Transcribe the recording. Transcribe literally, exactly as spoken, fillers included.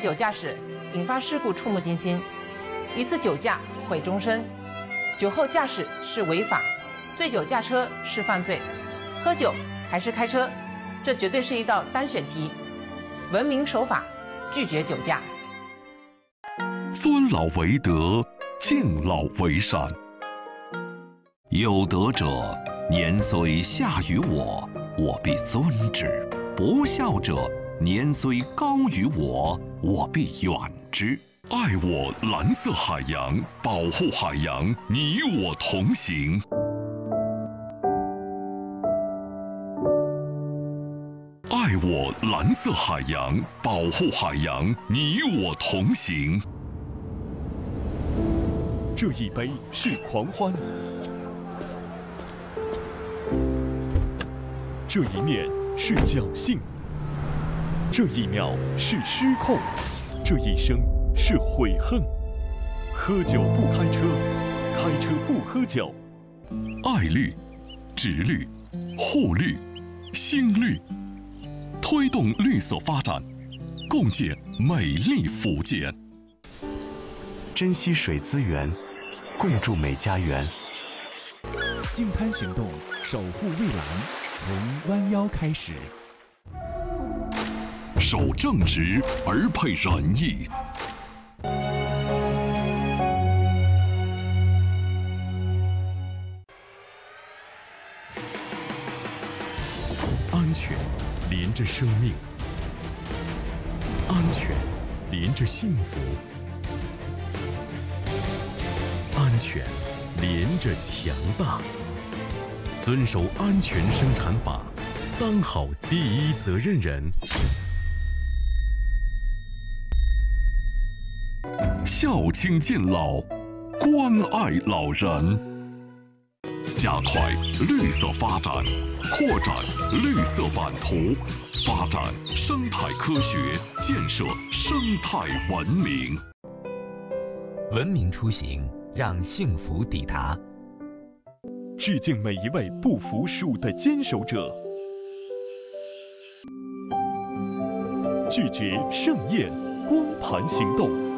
酒驾驶引发事故触目惊心，一次酒驾毁终身。酒后驾驶是违法，醉酒驾车是犯罪。喝酒还是开车，这绝对是一道单选题。文明守法，拒绝酒驾。 尊老为德，敬老为善。有德者，年虽下于我，我必尊之；不孝者，年虽高于我，我必远之。爱我蓝色海洋，保护海洋，你我同行。爱我蓝色海洋，保护海洋，你我同行。 这一杯是狂欢，这一面是侥幸，这一秒是失控，这一生是悔恨。喝酒不开车，开车不喝酒。 爱绿、植绿、护绿、新绿，推动绿色发展，共建美丽福建。 珍惜水资源，共筑美家园。 净滩行动，守护蔚蓝，从弯腰开始。 守正直而配仁义。 安全连着生命，安全连着幸福，安全连着强大。遵守安全生产法，当好第一责任人。 孝亲敬老，关爱老人，加快绿色发展，扩展绿色版图，发展生态科学，建设生态文明。 文明出行，让幸福抵达。 致敬每一位不服输的坚守者，拒绝盛宴光盘行动。